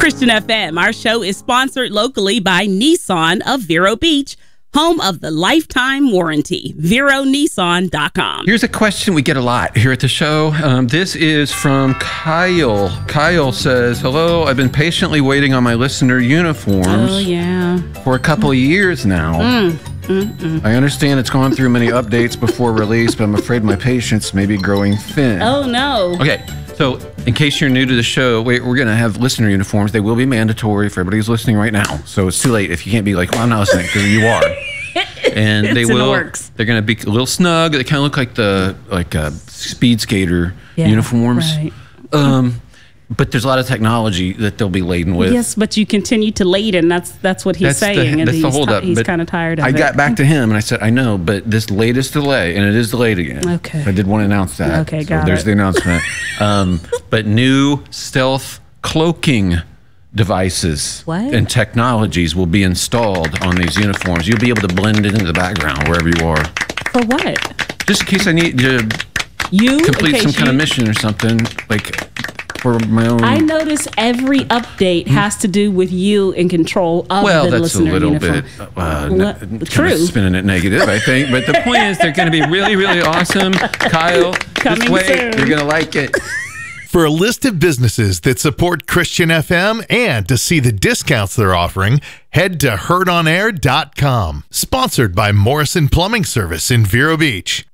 Christian FM. Our show is sponsored locally by Nissan of Vero Beach, home of the lifetime warranty. VeroNissan.com. Here's a question we get a lot here at the show. This is from Kyle. Kyle says, hello, I've been patiently waiting on my listener uniforms for a couple of years now. I understand it's gone through many updates before release, but I'm afraid my patience may be growing thin. Oh, no. Okay, so in case you're new to the show, we're going to have listener uniforms. They will be mandatory for everybody who's listening right now. So it's too late if you can't be like, well, I'm not listening, because you are. And they're going to be a little snug. They kind of look like speed skater uniforms. Right. But there's a lot of technology that they'll be laden with. Yes, but you continue to laden. That's what he's saying. That's the holdup. He's kind of tired of it. I got back to him and I said, I know, but this latest delay, and it is delayed again. Okay. I did want to announce that. Okay, so there's the announcement. But new stealth cloaking devices and technologies will be installed on these uniforms. You'll be able to blend it into the background wherever you are. For what? Just in case I need to complete some kind of mission or something, like for my own. I notice every update has to do with you in control of the listener uniform. Well, that's a little bit true. Spinning it negative, I think. But the point is, they're going to be really, really awesome. Kyle, just wait. Soon. You're going to like it. For a list of businesses that support Christian FM and to see the discounts they're offering, head to heardonair.com. Sponsored by Morrison Plumbing Service in Vero Beach.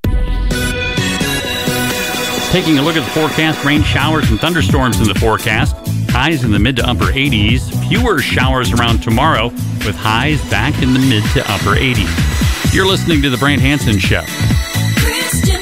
Taking a look at the forecast, rain showers and thunderstorms in the forecast. Highs in the mid to upper 80s. Fewer showers around tomorrow with highs back in the mid to upper 80s. You're listening to The Brant Hansen Show. Christian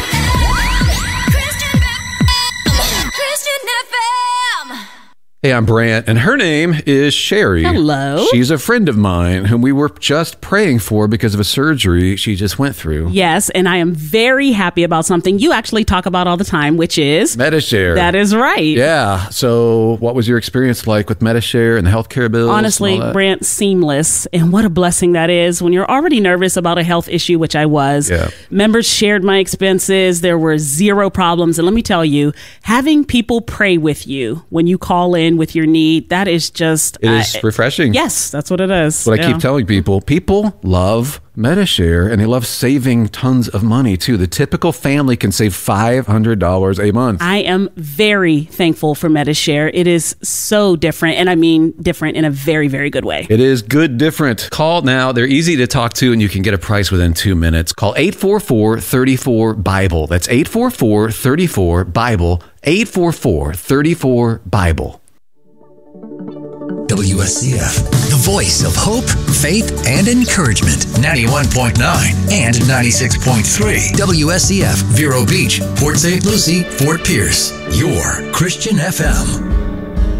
FM. Hey, I'm Brant, and her name is Sherry. Hello. She's a friend of mine whom we were just praying for because of a surgery she just went through. Yes, and I am very happy about something you actually talk about all the time, which is Medi-Share. That is right. Yeah. So what was your experience like with Medi-Share and the healthcare bills? Honestly, Brant, seamless. And what a blessing that is when you're already nervous about a health issue, which I was. Yeah. Members shared my expenses. There were zero problems. And let me tell you, having people pray with you when you call in with your need, that is just... It is refreshing. Yes, that's what it is. That's what I keep telling people. People love Medi-Share, and they love saving tons of money, too. The typical family can save $500 a month. I am very thankful for Medi-Share. It is so different, and I mean different in a very, very good way. It is good different. Call now. They're easy to talk to, and you can get a price within 2 minutes. Call 844-34-BIBLE. That's 844-34-BIBLE. 844-34-BIBLE. WSCF, the voice of hope, faith, and encouragement. 91.9 and 96.3. WSCF, Vero Beach, Port St. Lucie, Fort Pierce. Your Christian FM.